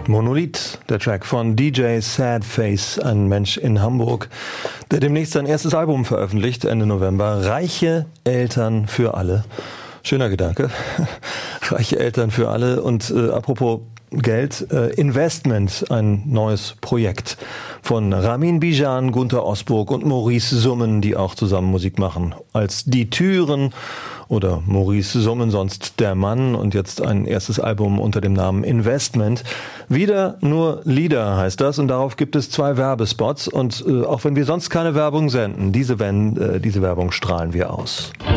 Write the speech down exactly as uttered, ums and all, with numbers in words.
Monolith, der Track von D J Sadface, ein Mensch in Hamburg, der demnächst sein erstes Album veröffentlicht, Ende November. Reiche Eltern für alle. Schöner Gedanke. Reiche Eltern für alle. Und äh, apropos Geld, äh, Investment, ein neues Projekt von Ramin Bijan, Gunter Osburg und Maurice Summen, die auch zusammen Musik machen. Als Die Türen oder Maurice Summen, sonst der Mann, und jetzt ein erstes Album unter dem Namen Investment. Wieder nur Lieder heißt das, und darauf gibt es zwei Werbespots, und äh, auch wenn wir sonst keine Werbung senden, diese, wenn, äh, diese Werbung strahlen wir aus.